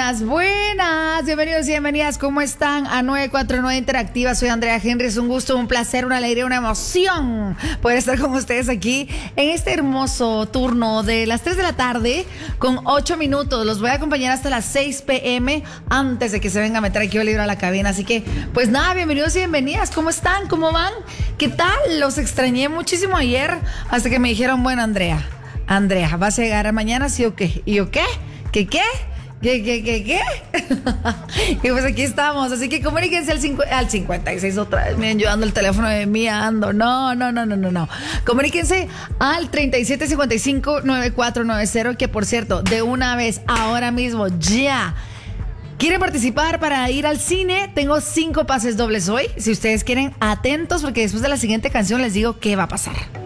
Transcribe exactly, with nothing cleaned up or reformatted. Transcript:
Buenas, buenas, bienvenidos y bienvenidas, ¿cómo están? A nueve cuatro nueve Interactiva, soy Andrea Henry, es un gusto, un placer, una alegría, una emoción poder estar con ustedes aquí en este hermoso turno de las tres de la tarde con ocho minutos. Los voy a acompañar hasta las seis pm antes de que se venga a meter aquí Oliver a la cabina, así que pues nada, bienvenidos y bienvenidas, ¿cómo están? ¿Cómo van? ¿Qué tal? Los extrañé muchísimo ayer hasta que me dijeron, bueno, Andrea, Andrea, ¿vas a llegar mañana sí o qué? ¿Y yo qué? ¿Qué qué? ¿Qué, qué, qué, qué? Y pues aquí estamos, así que comuníquense al, cincu- al cincuenta y seis otra vez, miren, yo ando el teléfono de mí, ando, no, no, no, no, no, no. Comuníquense al treinta y siete cincuenta y cinco noventa y cuatro noventa, que por cierto, de una vez, ahora mismo, ya. ¿Quieren participar para ir al cine? Tengo cinco pases dobles hoy, si ustedes quieren, atentos, porque después de la siguiente canción les digo qué va a pasar.